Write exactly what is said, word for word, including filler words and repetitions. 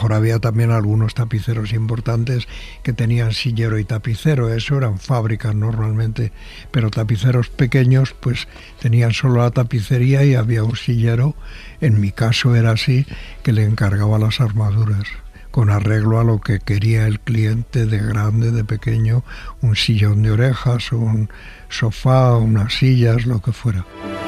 mejor había también algunos tapiceros importantes que tenían sillero y tapicero, eso eran fábricas normalmente, pero tapiceros pequeños pues tenían solo la tapicería y había un sillero, en mi caso era así, que le encargaba las armaduras, con arreglo a lo que quería el cliente, de grande, de pequeño, un sillón de orejas, un sofá, unas sillas, lo que fuera.